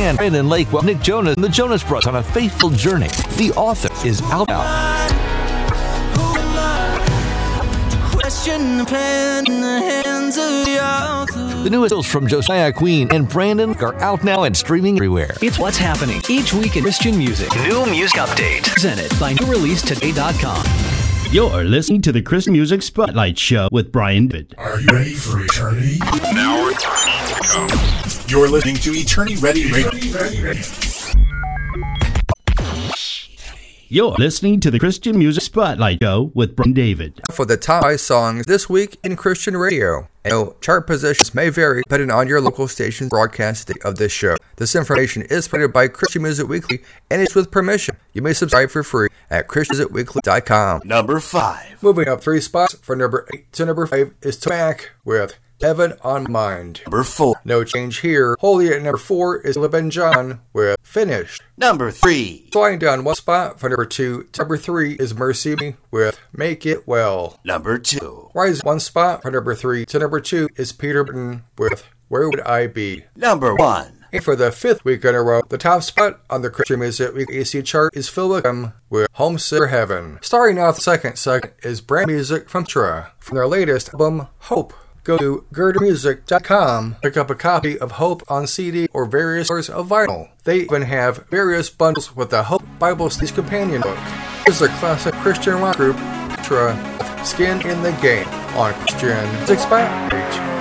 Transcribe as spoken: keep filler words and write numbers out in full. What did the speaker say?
and Brandon Lakewell, Nick Jonas, and the Jonas Brothers on a faithful journey. The author is out now. The newest titles from Josiah Queen and Brandon are out now and streaming everywhere. It's what's happening each week in Christian music. New music update presented by new release today dot com. You're listening to the Christian Music Spotlight Show with Brian David. Are you ready for eternity? Now it's time to go. You're listening to Eternity Ready Radio. You're listening to the Christian Music Spotlight Show with Brian David. For the top five songs this week in Christian radio. I know chart positions may vary depending on your local station's broadcast of this show. This information is provided by Christian Music Weekly and is with permission. You may subscribe for free at christian music weekly dot com. Number five. Moving up three spots for number eight to number five is Mac with Heaven on Mind. Number four. No change here. Holy at number four is Liban John with Finished. Number three. Sliding down one spot for number two to number three is Mercy Me with Make It Well. Number two. Rising one spot for number three to number two is Peter Burton with Where Would I Be. Number one. And for the fifth week in a row, the top spot on the Christian Music Week A C chart is Phil Wickham with Homesick for Heaven. Starting off the second segment is brand music from Tra from their latest album, Hope. Go to girder music dot com, pick up a copy of Hope on C D or various stores of vinyl. They even have various bundles with the Hope Bible Studies Companion Book. This is a classic Christian rock group, Tra, with Skin in the Game on Christian Music Spotlight.